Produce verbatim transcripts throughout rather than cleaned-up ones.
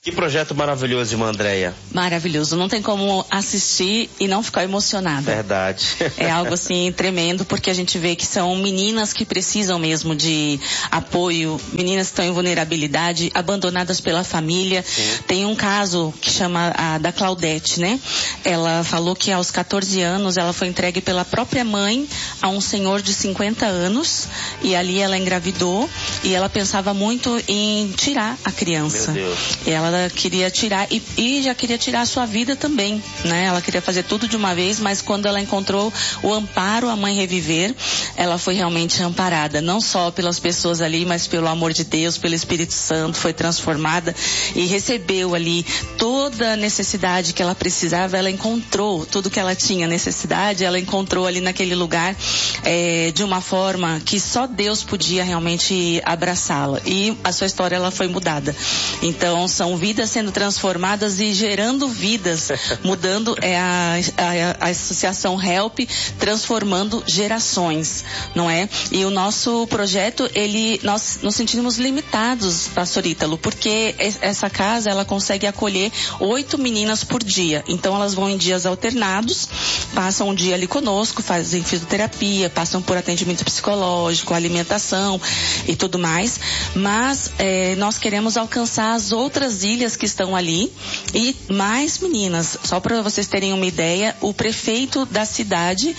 Que projeto maravilhoso, irmã Andréia. Maravilhoso. Não tem como assistir e não ficar emocionada. Verdade. É algo assim tremendo, porque a gente vê que são meninas que precisam mesmo de apoio, meninas que estão em vulnerabilidade, abandonadas pela família. Sim. Tem um caso que chama a da Claudete, né? Ela falou que aos catorze anos ela foi entregue pela própria mãe a um senhor de cinquenta anos e ali ela engravidou e ela pensava muito em tirar a criança. Meu Deus. Ela Ela queria tirar e, e já queria tirar a sua vida também, né? Ela queria fazer tudo de uma vez, mas quando ela encontrou o amparo, a Mãe Reviver, ela foi realmente amparada, não só pelas pessoas ali, mas pelo amor de Deus, pelo Espírito Santo, foi transformada e recebeu ali toda a necessidade que ela precisava. Ela encontrou tudo que ela tinha necessidade, ela encontrou ali naquele lugar é, de uma forma que só Deus podia realmente abraçá-la, e a sua história ela foi mudada. Então são vidas sendo transformadas e gerando vidas, mudando é a, a, a associação Help, transformando gerações, não é? E o nosso projeto, ele, nós nos sentimos limitados, pastor Ítalo, porque essa casa, ela consegue acolher oito meninas por dia, então elas vão em dias alternados, passam um dia ali conosco, fazem fisioterapia, passam por atendimento psicológico, alimentação e tudo mais, mas é, nós queremos alcançar as outras ilhas que estão ali e mais meninas. Só para vocês terem uma ideia, o prefeito da cidade,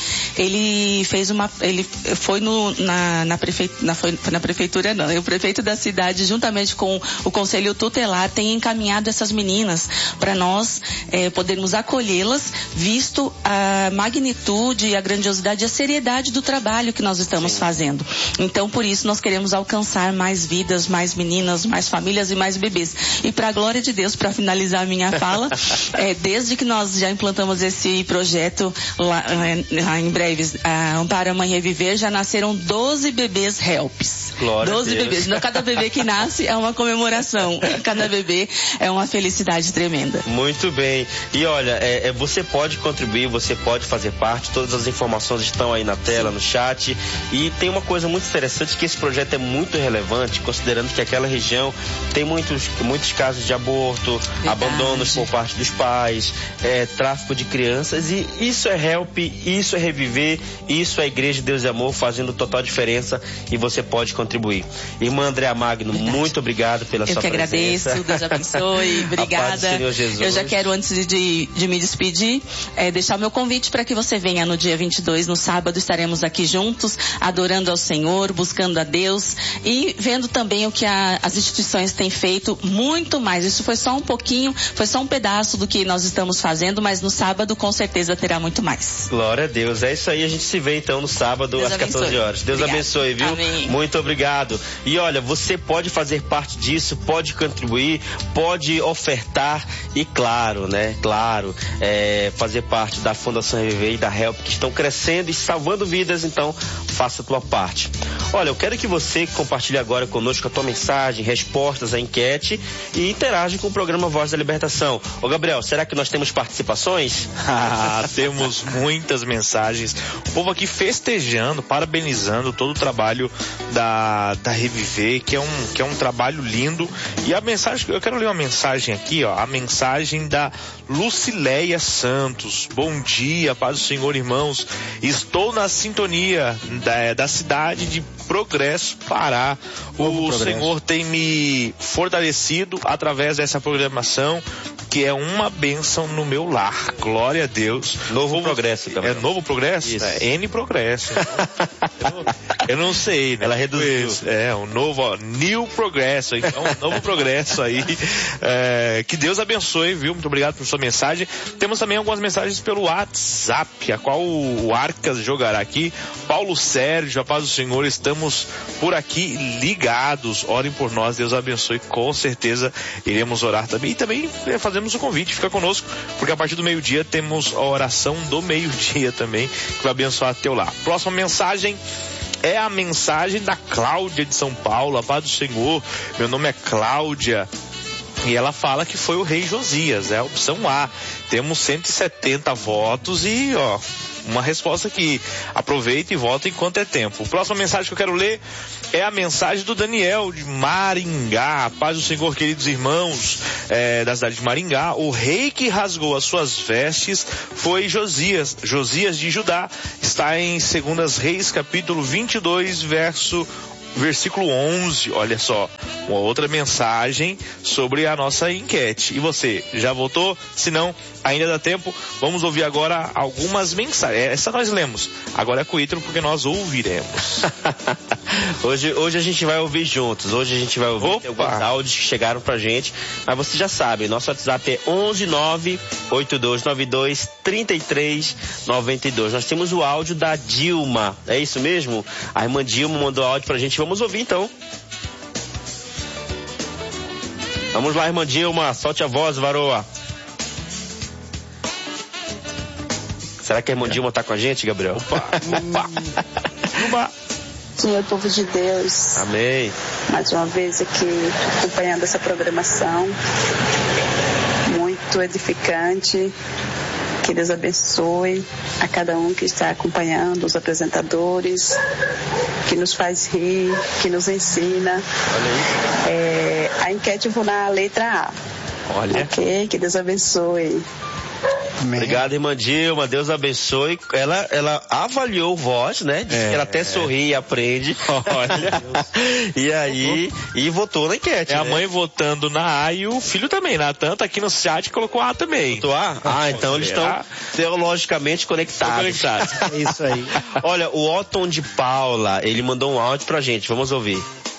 ele fez uma, ele foi no, na, na, prefe, na, foi na prefeitura não, o prefeito da cidade juntamente com o conselho tutelar tem encaminhado essas meninas para nós é, podermos acolhê-las, visto a magnitude, a grandiosidade e a seriedade do trabalho que nós estamos Sim. fazendo. Então, por isso, nós queremos alcançar mais vidas, mais meninas, mais famílias e mais bebês. E para a glória de Deus, para finalizar a minha fala, é, desde que nós já implantamos esse projeto lá, lá em breves, a Amparo a Mãe Reviver, já nasceram doze bebês Helps. Glória doze a Deus. bebês. Então, cada bebê que nasce é uma comemoração. Cada bebê é uma felicidade tremenda. Muito bem. E olha, é, é, você pode contribuir, você pode fazer parte, todas as informações estão aí na tela, Sim. no chat. E tem uma coisa muito interessante, que esse projeto é muito relevante, considerando que aquela região tem muitos, muitos casos de aborto, Verdade. abandonos por parte dos pais, é, tráfico de crianças, e isso é Help, isso é Reviver, isso é Igreja de Deus e Amor fazendo total diferença, e você pode contribuir. Irmã Andréia Magno, Verdade. muito obrigado pela Eu sua presença. Eu que agradeço, Deus abençoe, obrigada. A paz do Senhor Jesus. Eu já quero, antes de, de me despedir, é, deixar o meu convite para que você venha no dia vinte e dois, no sábado, estaremos aqui juntos, adorando ao Senhor, buscando a Deus e vendo também o que a, as instituições têm feito, muito mais. Isso foi só um pouquinho, foi só um pedaço do que nós estamos fazendo, mas no sábado com certeza terá muito mais. Glória a Deus, é isso aí, a gente se vê então no sábado Deus às abençoe. quatorze horas. Deus Obrigada. abençoe, viu? Amém. Muito obrigado. E olha, você pode fazer parte disso, pode contribuir, pode ofertar e claro, né, claro, é, fazer parte da Fundação Reviver e da Help, que estão crescendo e salvando vidas, então faça a tua parte. Olha, eu quero que você compartilhe agora conosco a tua mensagem, respostas à enquete e interage com o programa Voz da Libertação. Ô Gabriel, será que nós temos participações? Ah, temos muitas mensagens. O povo aqui festejando, parabenizando todo o trabalho da, da Reviver, que é, um, que é um trabalho lindo. E a mensagem, eu quero ler uma mensagem aqui, ó, a mensagem da Lucileia Santos. Bom dia, paz do Senhor, irmãos. Estou na sintonia da, da cidade de Progresso, Pará. O Progresso. Senhor tem me fortalecido através dessa programação, que é uma bênção no meu lar. Glória a Deus. Novo Progresso também. É Novo Progresso? Isso. É N Progresso. eu, não, eu não sei, né? Ela reduziu. É, um novo, ó, New Progresso. Então, um novo progresso aí. É, que Deus abençoe, viu? Muito obrigado por sua mensagem. Temos também algumas mensagens pelo WhatsApp, a qual o Arcas jogará aqui. Paulo Sérgio, a paz do Senhor, estamos por aqui ligados. Orem por nós, Deus abençoe. Com certeza iremos orar também. E também é, fazemos o convite, fica conosco, porque a partir do meio-dia temos a oração do meio-dia também, que vai abençoar teu lar. Próxima mensagem é a mensagem da Cláudia de São Paulo. A paz do Senhor, meu nome é Cláudia. E ela fala que foi o rei Josias, é a opção A. Temos cento e setenta votos e, ó, uma resposta que aproveita e volta enquanto é tempo. A próxima mensagem que eu quero ler é a mensagem do Daniel de Maringá. Paz do Senhor, queridos irmãos é, da cidade de Maringá. O rei que rasgou as suas vestes foi Josias, Josias de Judá. Está em Segundas Reis, capítulo vinte e dois, verso versículo onze. Olha só, uma outra mensagem sobre a nossa enquete. E você, já votou? Se não, ainda dá tempo. Vamos ouvir agora algumas mensagens. Essa nós lemos. Agora é com o Ítalo, porque nós ouviremos. hoje, hoje a gente vai ouvir juntos. Hoje a gente vai ouvir Opa. alguns áudios que chegaram pra gente. Mas você já sabe, nosso WhatsApp é onze nove oito dois nove dois três três nove dois. Nós temos o áudio da Dilma. É isso mesmo? A irmã Dilma mandou áudio pra gente. Vamos ouvir então. Vamos lá, irmã Dilma, solte a voz, varoa. Será que a irmã Dilma tá com a gente, Gabriel? Opa, opa. Dilma. Senhor, povo de Deus. Amém. Mais uma vez aqui acompanhando essa programação muito edificante. Que Deus abençoe a cada um que está acompanhando, os apresentadores, que nos faz rir, que nos ensina. Olha aí. É, a enquete eu vou na letra A. Olha. Ok? Que Deus abençoe. Amém. Obrigado, irmã Dilma, Deus abençoe. Ela, ela avaliou voz, né? Disse é, que ela até sorri e aprende. Olha. E aí, e votou na enquete. É, né? A mãe mãe votando na A e o filho também. Natan tá aqui no chat colocou A também. Votou A? Ah, então eles estão teologicamente conectados. conectados. É isso aí. Olha, o Otton de Paula, ele mandou um áudio pra gente. Vamos ouvir.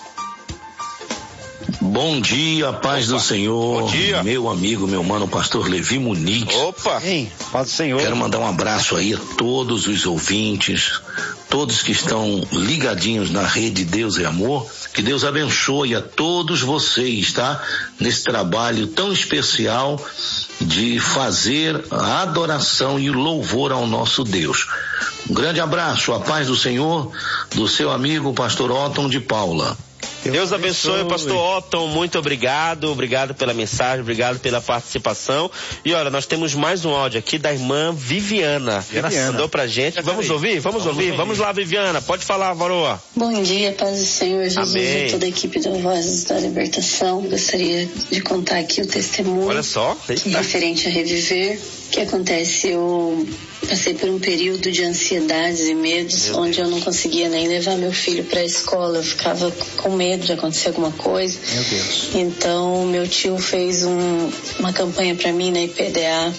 Bom dia, paz Opa. do Senhor. Bom dia. Meu amigo, meu mano, pastor Levi Muniz. Opa! Hein, paz do Senhor. Quero mandar um abraço aí a todos os ouvintes, todos que estão ligadinhos na rede Deus é Amor. Que Deus abençoe a todos vocês, tá? Nesse trabalho tão especial de fazer a adoração e o louvor ao nosso Deus. Um grande abraço, a paz do Senhor, do seu amigo pastor Otton de Paula. Deus abençoe, pastor Otton, muito obrigado, obrigado pela mensagem, obrigado pela participação. E olha, nós temos mais um áudio aqui da irmã Viviana. Viviana mandou pra gente. Vamos ouvir? Vamos, Vamos ouvir? ouvir? Vamos lá, Viviana, pode falar, varoa. Bom dia, paz do Senhor Jesus. Amém. E toda a equipe do Vozes da Libertação. Gostaria de contar aqui o testemunho. Olha só. Que referente a reviver. O que acontece, eu passei por um período de ansiedades e medos, meu onde Deus. Eu não conseguia nem levar meu filho para a escola, eu ficava com medo de acontecer alguma coisa. Meu Deus. Então, meu tio fez um, uma campanha para mim na I P D A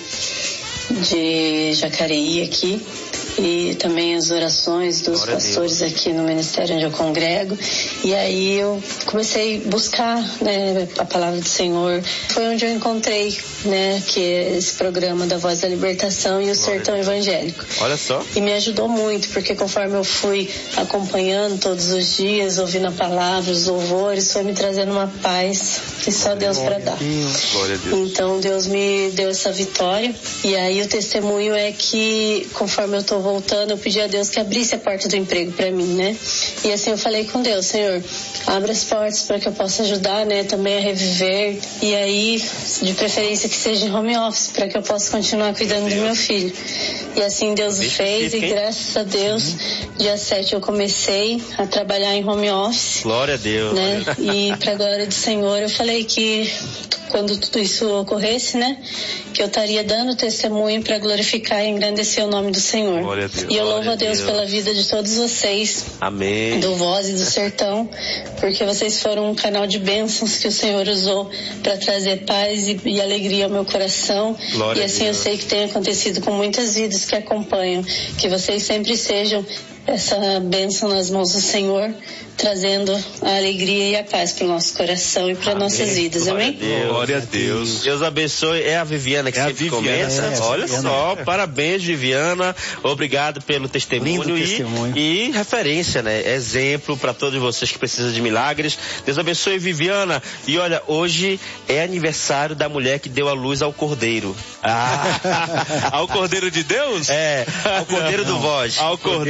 de Jacareí aqui, e também as orações dos Glória pastores aqui no ministério onde eu congrego. E aí eu comecei a buscar, né, a palavra do Senhor. Foi onde eu encontrei, né, que é esse programa da Voz da Libertação e o Glória Sertão Evangélico. Olha só. E me ajudou muito, porque conforme eu fui acompanhando todos os dias, ouvindo a palavra, os louvores, foi me trazendo uma paz que só Deus para dar. Glória a Deus. Então Deus me deu essa vitória. E aí o testemunho é que conforme eu tô voltando, eu pedi a Deus que abrisse a porta do emprego para mim, né? E assim eu falei com Deus, Senhor, abre as portas para que eu possa ajudar, né, também a reviver, e aí, de preferência que seja em home office, para que eu possa continuar cuidando do meu filho. E assim Deus Deixa fez, e graças a Deus, uhum. dia sete eu comecei a trabalhar em home office. Glória a Deus. Né? E para a glória do Senhor, eu falei que quando tudo isso ocorresse, né, que eu estaria dando testemunho para glorificar e engrandecer o nome do Senhor. Glória a Deus. E eu louvo Glória a Deus, Deus pela vida de todos vocês. Amém. Do Voz e do Sertão, porque vocês foram um canal de bênçãos que o Senhor usou para trazer paz e, e alegria ao meu coração. Glória e assim a eu Deus. sei que tem acontecido com muitas vidas que acompanham, que vocês sempre sejam essa bênção nas mãos do Senhor, trazendo a alegria e a paz para o nosso coração e para nossas vidas, Glória amém? A Deus. Glória a Deus. Deus abençoe. É a Viviana que é sempre Viviana, comenta. É, Olha Viviana. só, parabéns, Viviana. Obrigado pelo testemunho, Lindo e, testemunho. e referência, né? Exemplo para todos vocês que precisam de milagres. Deus abençoe, Viviana. E olha, hoje é aniversário da mulher que deu a luz ao Cordeiro. Ah, ao Cordeiro de Deus? É, ao Cordeiro Não, do Voz. Ao Cordeiro do Voz.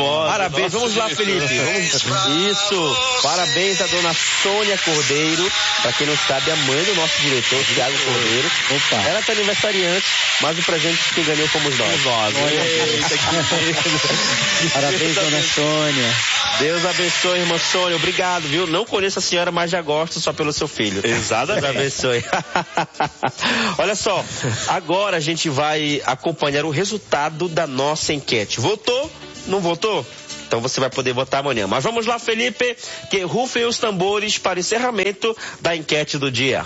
voz. Parabéns, vamos lá, Felipe. Vamos... Isso, parabéns a dona Sônia Cordeiro, pra quem não sabe, a mãe do nosso diretor, Thiago Cordeiro. Opa. Ela tá aniversariante, mas o presente que ganhou fomos nós. nós. Parabéns, dona Sônia. Deus abençoe, irmã Sônia. Obrigado, viu? Não conheço a senhora, mas já gosto só pelo seu filho. Exatamente. Deus abençoe. Olha só, agora a gente vai acompanhar o resultado da nossa enquete. Votou? Não votou? Então você vai poder votar amanhã. Mas vamos lá, Felipe, que rufem os tambores para o encerramento da enquete do dia.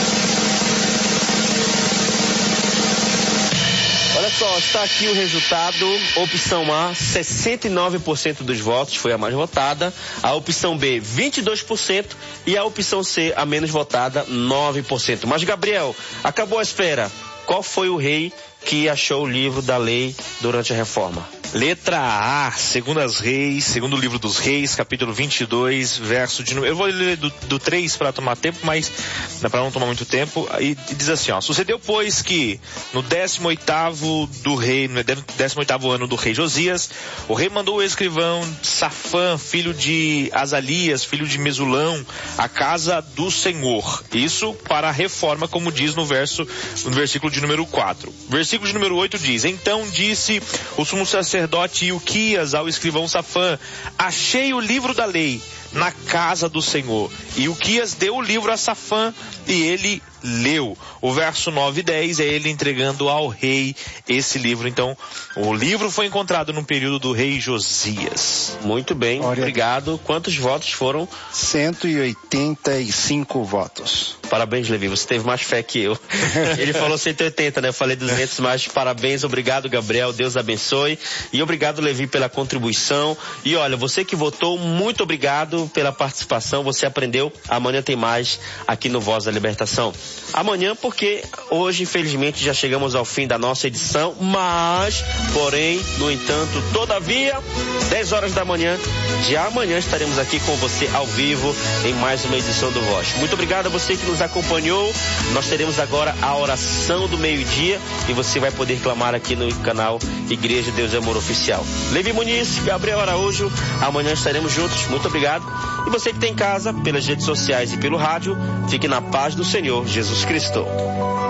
Olha só, está aqui o resultado. Opção A, sessenta e nove por cento dos votos, foi a mais votada. A opção B, vinte e dois por cento. E a opção C, a menos votada, nove por cento. Mas, Gabriel, acabou a espera. Qual foi o rei que achou o livro da lei durante a reforma? Letra A, segundo as reis, segundo o livro dos reis, capítulo vinte e dois, verso de número... Eu vou ler do, do três para tomar tempo, mas para não tomar muito tempo. E, e diz assim, ó. Sucedeu, pois, que no décimo oitavo do rei, no décimo oitavo ano do rei Josias, o rei mandou o escrivão Safã, filho de Azalias, filho de Mesulão, à casa do Senhor. Isso para a reforma, como diz no verso, no versículo de número quatro. Versículo de número oito diz, então disse o sumo sacerdote Ilquias ao escrivão Safã, achei o livro da lei na casa do Senhor. E Ilquias deu o livro a Safã e ele leu. O verso nove e dez é ele entregando ao rei esse livro. Então, o livro foi encontrado no período do rei Josias. Muito bem, Glória obrigado. Quantos votos foram? cento e oitenta e cinco votos. Parabéns, Levi, você teve mais fé que eu. Ele falou cento e oitenta, né? Eu falei duzentos, mas parabéns, obrigado, Gabriel, Deus abençoe. E obrigado, Levi, pela contribuição. E olha, você que votou, muito obrigado pela participação. Você aprendeu. Amanhã tem mais aqui no Voz da Libertação. Amanhã, porque hoje, infelizmente, já chegamos ao fim da nossa edição, mas, porém, no entanto, todavia, dez horas da manhã, de amanhã estaremos aqui com você ao vivo em mais uma edição do Voz. Muito obrigado a você que nos acompanhou. Nós teremos agora a oração do meio-dia e você vai poder clamar aqui no canal Igreja Deus é Amor Oficial. Levi Muniz, Gabriel Araújo, amanhã estaremos juntos. Muito obrigado. E você que está em casa, pelas redes sociais e pelo rádio, fique na paz do Senhor Jesus Cristo.